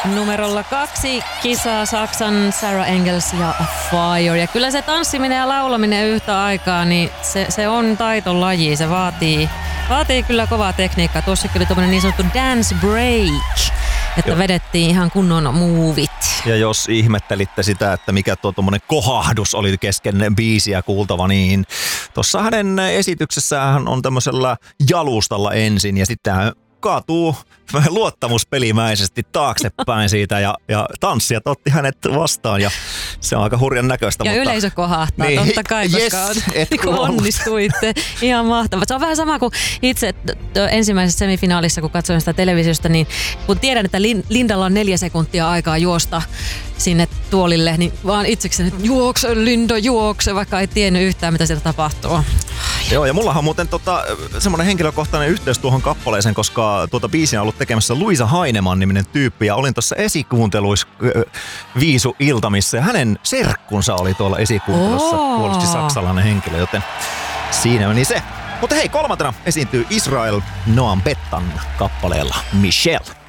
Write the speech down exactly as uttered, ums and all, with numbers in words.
Numerolla kaksi kisaa Saksan Sarah Engels ja Fire. Ja kyllä se tanssiminen ja laulaminen yhtä aikaa, niin se, se on taitolaji. Se vaatii, vaatii kyllä kovaa tekniikkaa. Tuossa kyllä tuommoinen niin sanottu dance break, että Joo. vedettiin ihan kunnon muuvit. Ja jos ihmettelitte sitä, että mikä tuo tuommoinen kohahdus oli kesken biisiä kuultava, niin tuossa hänen esityksessään on tämmöisellä jalustalla ensin ja sitten hän kaatuu luottamuspelimäisesti taaksepäin siitä ja, ja tanssijat otti hänet vastaan ja se on aika hurjan näköistä. Ja mutta yleisö kohahtaa, niin, totta kai, koska yes, on, onnistuitte. Ihan mahtavaa. Se on vähän sama kuin itse ensimmäisessä semifinaalissa, kun katsoin sitä televisiosta, niin kun tiedän, että Lindalla on neljä sekuntia aikaa juosta sinne tuolille, niin vaan itsekseni, että juokse Linda, juokse, vaikka ei tiennyt yhtään, mitä siellä tapahtuu. Joo, ja mullahan on muuten tota, semmoinen henkilökohtainen yhteys tuohon kappaleeseen, koska tuota biisiä on ollut tekemässä Luisa Heinemann-niminen tyyppi, ja olin tuossa esikuunteluissa Viisu Iltamissa, ja hänen serkkunsa oli tuolla esikuuntelussa, oh. puolusti saksalainen henkilö, joten siinä meni se. Mutta hei, kolmantena esiintyy Israel Noam Bettan kappaleella Michelle.